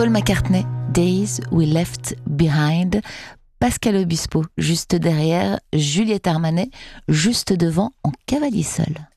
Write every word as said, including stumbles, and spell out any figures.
Paul McCartney, Days We Left Behind. Pascal Obispo, juste derrière, Juliette Armanet, juste devant, en cavalier seul.